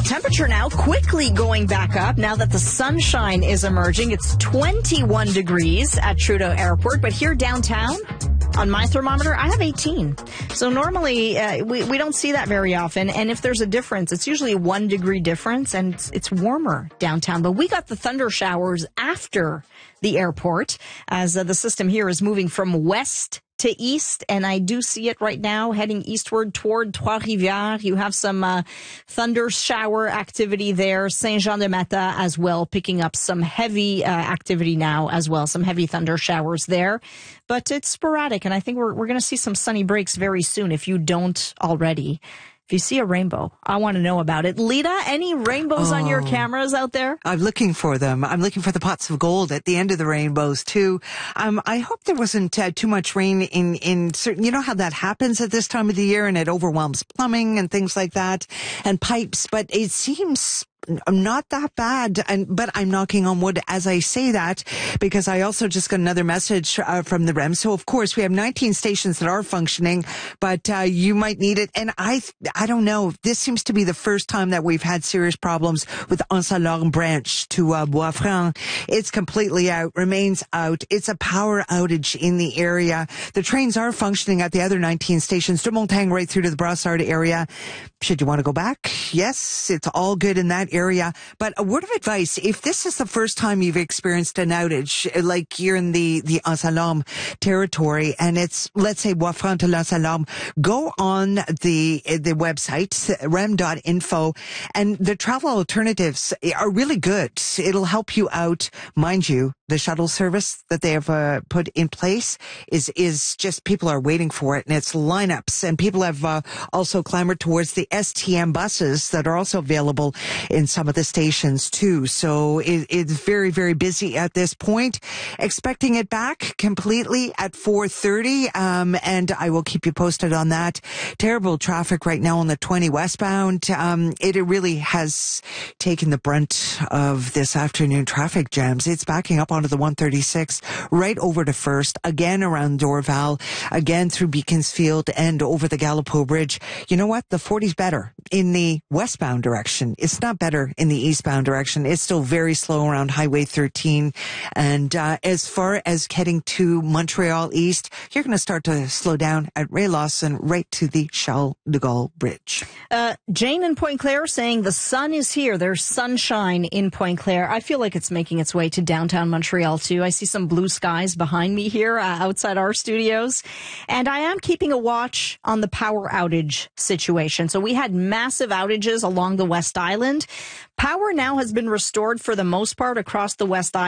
Temperature now quickly going back up now that the sunshine is emerging. It's 21 degrees at Trudeau Airport, but here downtown on my thermometer, I have 18. So normally we don't see that very often. And if there's a difference, it's usually a 1 degree difference, and it's warmer downtown. But we got the thunder showers after the airport as the system here is moving from west to east, and I do see it right now heading eastward toward Trois-Rivières. You have some thunder shower activity there. Saint-Jean-de-Mata as well, picking up some heavy activity now as well, some heavy thunder showers there. But it's sporadic, and I think we're going to see some sunny breaks very soon if you don't already. If you see a rainbow, I want to know about it. Lita, any rainbows on your cameras out there? I'm looking for them. I'm looking for the pots of gold at the end of the rainbows, too. I hope there wasn't too much rain in certain, you know how that happens at this time of the year and it overwhelms plumbing and things like that and pipes, but it seems not that bad, but I'm knocking on wood as I say that, because I also just got another message from the REM. So of course we have 19 stations that are functioning, but you might need it. And I don't know. This seems to be the first time that we've had serious problems with Anse-à-Lorme branch to Bois-Franc. It's completely out, remains out. It's a power outage in the area. The trains are functioning at the other 19 stations, de Montagne right through to the Brassard area. Should you want to go back? Yes, it's all good in that area. But a word of advice, if this is the first time you've experienced an outage, like you're in the Anse-à-Lorme territory, and it's, let's say, Bois-Franc to Anse-à-Lorme, go on the website, rem.info, and the travel alternatives are really good. It'll help you out. Mind you, the shuttle service that they have put in place is just, people are waiting for it, and it's lineups, and people have also clamored towards the STM buses that are also available in some of the stations too. So it's very, very busy at this point. Expecting it back completely at 4:30, and I will keep you posted on that. Terrible traffic right now on the 20 westbound. It really has taken the brunt of this afternoon traffic jams. It's backing up onto the 136 right over to First, again around Dorval, again through Beaconsfield and over the Gallipo Bridge. You know what? The 40's better in the westbound direction. It's not better in the eastbound direction. It's still very slow around Highway 13. And as far as heading to Montreal East, you're going to start to slow down at Ray Lawson right to the Charles de Gaulle Bridge. Jane in Pointe Claire saying the sun is here. There's sunshine in Pointe Claire. I feel like it's making its way to downtown Montreal too. I see some blue skies behind me here outside our studios. And I am keeping a watch on the power outage situation. So we had massive outages along the West Island. Power now has been restored for the most part across the West Island.